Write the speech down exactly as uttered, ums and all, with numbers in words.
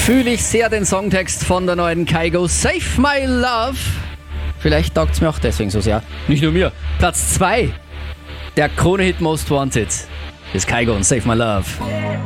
Fühle ich sehr den Songtext von der neuen Kygo, Save My Love. Vielleicht taugt es mir auch deswegen so sehr. Nicht nur mir. Platz zwei der Krone-Hit Most Wanted ist Kygo und Save My Love.